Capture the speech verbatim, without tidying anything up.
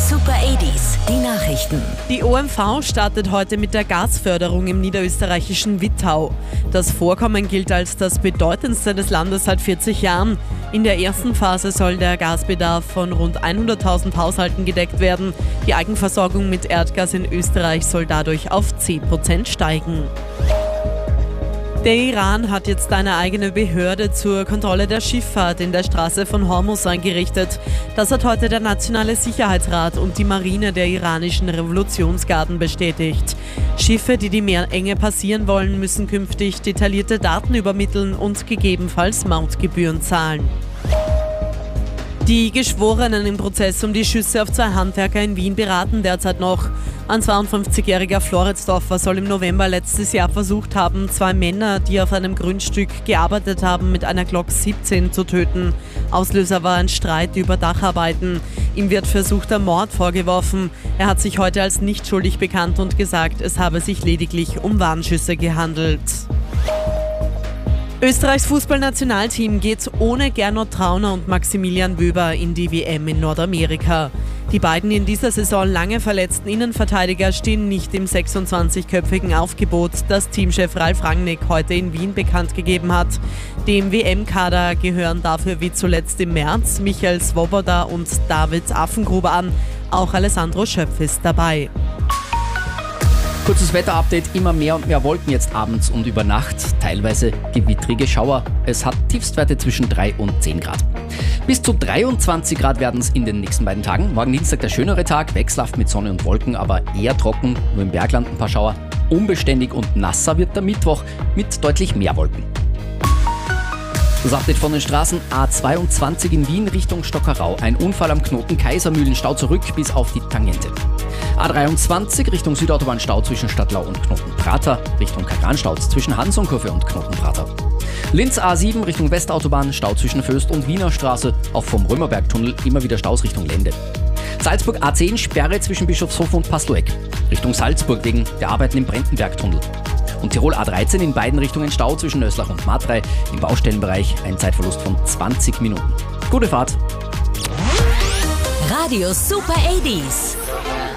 Super achtziger, die Nachrichten. Die O M V startet heute mit der Gasförderung im niederösterreichischen Wittau. Das Vorkommen gilt als das bedeutendste des Landes seit vierzig Jahren. In der ersten Phase soll der Gasbedarf von rund hunderttausend Haushalten gedeckt werden. Die Eigenversorgung mit Erdgas in Österreich soll dadurch auf zehn Prozent steigen. Der Iran hat jetzt eine eigene Behörde zur Kontrolle der Schifffahrt in der Straße von Hormuz eingerichtet. Das hat heute der Nationale Sicherheitsrat und die Marine der iranischen Revolutionsgarden bestätigt. Schiffe, die die Meerenge passieren wollen, müssen künftig detaillierte Daten übermitteln und gegebenenfalls Mautgebühren zahlen. Die Geschworenen im Prozess um die Schüsse auf zwei Handwerker in Wien beraten derzeit noch. Ein zweiundfünfzigjähriger Floridsdorfer soll im November letztes Jahr versucht haben, zwei Männer, die auf einem Grundstück gearbeitet haben, mit einer Glock siebzehn zu töten. Auslöser war ein Streit über Dacharbeiten. Ihm wird versuchter Mord vorgeworfen. Er hat sich heute als nicht schuldig bekannt und gesagt, es habe sich lediglich um Warnschüsse gehandelt. Österreichs Fußballnationalteam geht ohne Gernot Trauner und Maximilian Wöber in die W M in Nordamerika. Die beiden in dieser Saison lange verletzten Innenverteidiger stehen nicht im sechsundzwanzigköpfigen Aufgebot, das Teamchef Ralf Rangnick heute in Wien bekannt gegeben hat. Dem W M-Kader gehören dafür wie zuletzt im März Michael Svoboda und David Affengruber an. Auch Alessandro Schöpf ist dabei. Kurzes Wetterupdate, immer mehr und mehr Wolken jetzt abends und über Nacht, teilweise gewittrige Schauer. Es hat Tiefstwerte zwischen drei und zehn Grad. Bis zu dreiundzwanzig Grad werden es in den nächsten beiden Tagen. Morgen Dienstag der schönere Tag, wechselhaft mit Sonne und Wolken, aber eher trocken, nur im Bergland ein paar Schauer. Unbeständig und nasser wird der Mittwoch mit deutlich mehr Wolken. Das Update von den Straßen: A zweiundzwanzig in Wien Richtung Stockerau. Ein Unfall am Knoten Kaisermühlen, Stau zurück bis auf die Tangente. A dreiundzwanzig Richtung Südautobahn, Stau zwischen Stadtlau und Knotenprater. Richtung Kagranstauz zwischen Hansonkurve und Knotenprater. Linz A sieben Richtung Westautobahn, Stau zwischen Föst und Wiener Straße. Auch vom Römerbergtunnel immer wieder Staus Richtung Lende. Salzburg A zehn Sperre zwischen Bischofshof und Paslueck. Richtung Salzburg wegen der Arbeiten im Brentenbergtunnel. Und Tirol A dreizehn in beiden Richtungen Stau zwischen Nöslach und Matrei. Im Baustellenbereich ein Zeitverlust von zwanzig Minuten. Gute Fahrt! Radio Super achtziger.